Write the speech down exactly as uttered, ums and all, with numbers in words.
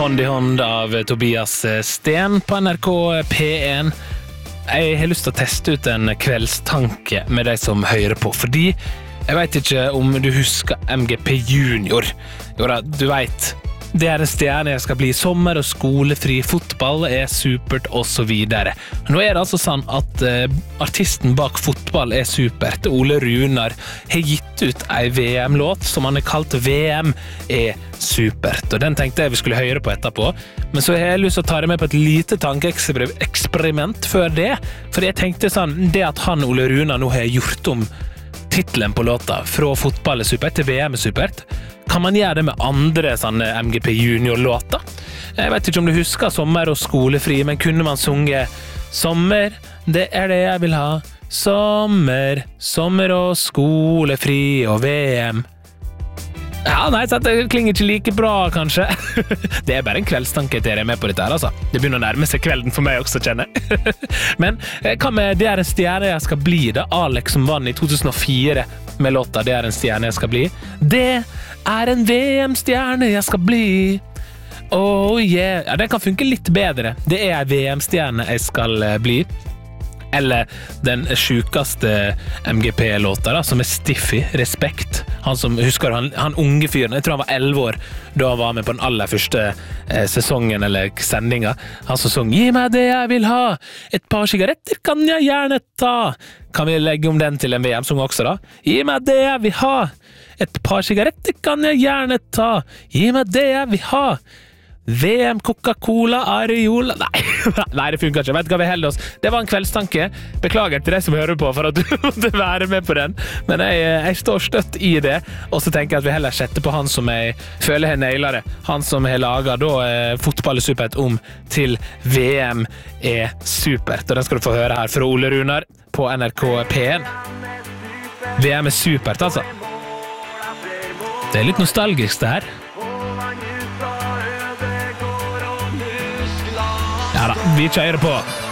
Hånd i hånd av Tobias Sten på N R K P én. Jeg har lyst til å teste ut en kveldstanke med de som hører på, fordi jeg vet ikke om du husker M G P Junior. Jo da, du vet, det er en stjerne jeg skal bli i sommer, og skolefri fotball er supert, og så videre. Nå er det altså sånn at uh, artisten bak Fotball er supert, Ole Runar, har gitt ut en V M-låt som han har kalt V M er supert, og den tenkte jeg vi skulle høre på etterpå, men så har jeg lyst til å ta det med på et lite tankeeksperiment før det, for jeg tenkte sånn, det at han Ole Runar nå har gjort om titlen på låta fra Fotball er supert til V M er supert, kan man gjøre det med andre sånne M G P Junior-låter? Jeg vet ikke om du husker sommer og skolefri, men kunne man sunge Sommer, det er det jeg vil ha. Sommer, sommer og skolefri og V M. Ja, nei, så det klinger ikke like bra, kanskje. Det er bare en kveldstanke til jeg er med på dette her, altså. Det begynner å nærme seg kvelden for meg også, kjenner jeg. Men hva med Det er en stjerne jeg skal bli, da? Alex som vann i to tusen og fire med låta Det er en stjerne jeg skal bli. Det er en V M-stjerne jeg skal bli. Oh yeah. Ja, den kan funke litt bedre. Det er en V M-stjerne jeg skal bli. Eller den sjukeste M G P-låta da, som er Stiffy, Respekt. Han som, husker du, han, han unge fyren, jeg tror han var elleve år da han var med på den aller første eh, sesongen eller sendinga. Han som sang, gi meg det jeg vil ha, et par sigaretter kan jeg gjerne ta. Kan vi legge om den til en V M-sang også da? Gi meg det jeg vil ha, et par sigaretter kan jeg gjerne ta. Gi meg det jeg vil ha. V M, Coca-Cola, Areola. Nei, nei, det funker ikke. Vet du hva vi holder oss? Det var en kveldstanke. Beklager til deg som hører på for at du måtte være med på den. Men jeg, jeg står støtt i det. Og så tenker jeg at vi heller setter på han som jeg føler har nailet det. Han som har laget da eh, Fotball er supert om til V M er supert. Og den skal du få høre her fra Ole Runar på N R K P én. V M er supert, altså. Det er litt nostalgisk det her. Ja da, vi kjører på.